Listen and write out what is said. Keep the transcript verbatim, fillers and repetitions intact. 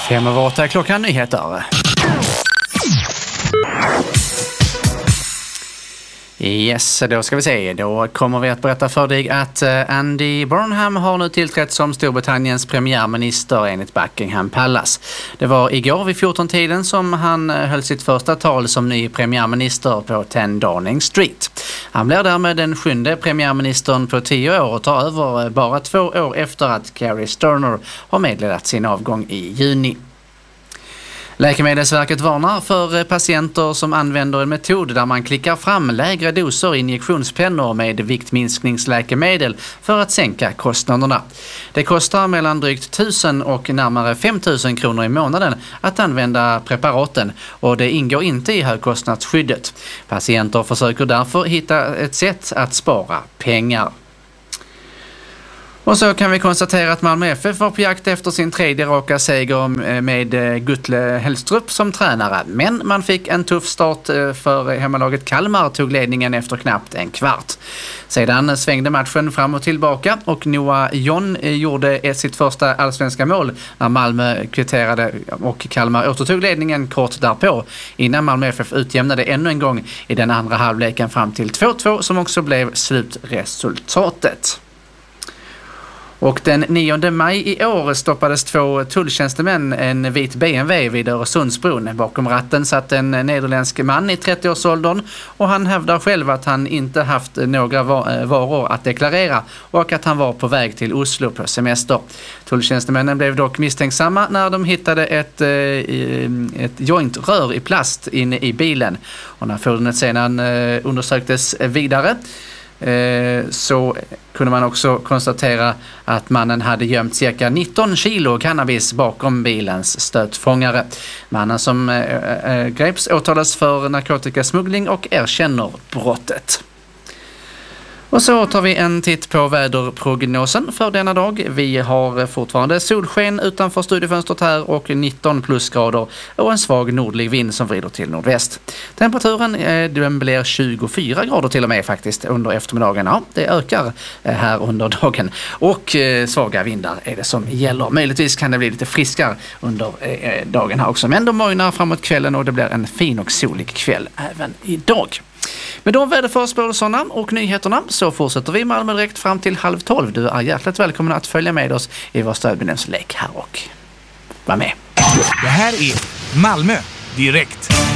Fem över åtta klockan, nyheter. Yes, då ska vi se. Då kommer vi att berätta för dig att Andy Burnham har nu tillträtt som Storbritanniens premiärminister enligt Buckingham Palace. Det var igår vid fjorton-tiden som han höll sitt första tal som ny premiärminister på tio Downing Street. Han blir därmed den sjunde premiärministern på tio år och tar över bara två år efter att Keir Starmer har meddelat sin avgång i juni. Läkemedelsverket varnar för patienter som använder en metod där man klickar fram lägre doser injektionspennor med viktminskningsläkemedel för att sänka kostnaderna. Det kostar mellan drygt tusen och närmare fem tusen kronor i månaden att använda preparaten och det ingår inte i högkostnadsskyddet. Patienter försöker därför hitta ett sätt att spara pengar. Och så kan vi konstatera att Malmö F F var på jakt efter sin tredje raka seger med Gutle Hellstrup som tränare. Men man fick en tuff start för hemmalaget Kalmar, tog ledningen efter knappt en kvart. Sedan svängde matchen fram och tillbaka och Noah John gjorde sitt första allsvenska mål när Malmö kvitterade och Kalmar återtog ledningen kort därpå innan Malmö F F utjämnade ännu en gång i den andra halvleken fram till två två som också blev slutresultatet. Och den nionde maj i år stoppades två tulltjänstemän en vit B M W vid Öresundsbron. Bakom ratten satt en nederländsk man i trettioårsåldern och han hävdar själv att han inte haft några varor att deklarera och att han var på väg till Oslo på semester. Tulltjänstemännen blev dock misstänksamma när de hittade ett, ett jointrör i plast inne i bilen. Och när fordonet sedan undersöktes vidare så kunde man också konstatera att mannen hade gömt cirka nitton kilo cannabis bakom bilens stötfångare. Mannen som äh, greps åtalas för narkotikasmuggling och erkänner brottet. Och så tar vi en titt på väderprognosen för denna dag. Vi har fortfarande solsken utanför studiefönstret här och nitton plusgrader och en svag nordlig vind som vrider till nordväst. Temperaturen den blir tjugofyra grader till och med faktiskt under eftermiddagen. Ja, det ökar här under dagen och svaga vindar är det som gäller. Möjligtvis kan det bli lite friskare under dagen här också. Men de mojnar framåt kvällen och det blir en fin och solig kväll även idag. Med de väderförspådelserna och nyheterna så fortsätter vi Malmö direkt fram till halv tolv. Du är hjärtligt välkommen att följa med oss i vår stödbenämnslek här och var med. Det här är Malmö direkt.